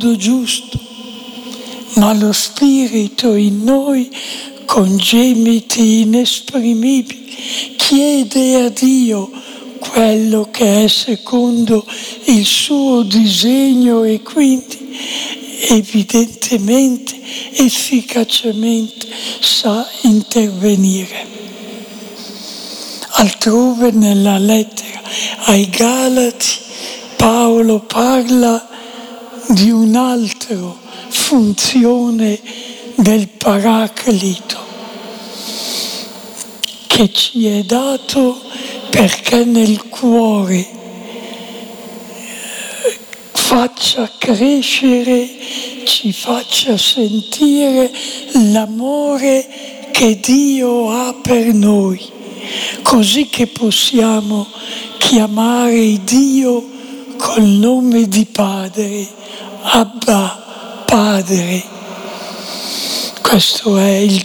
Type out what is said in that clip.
giusto, ma lo Spirito in noi, con gemiti inesprimibili, chiede a Dio quello che è secondo il suo disegno e quindi evidentemente, efficacemente sa intervenire. Altrove nella lettera ai Galati Paolo parla di un'altra funzione del Paraclito che ci è dato perché nel cuore faccia crescere, ci faccia sentire l'amore che Dio ha per noi, così che possiamo chiamare Dio col nome di Padre, Abba, Padre. Questo è il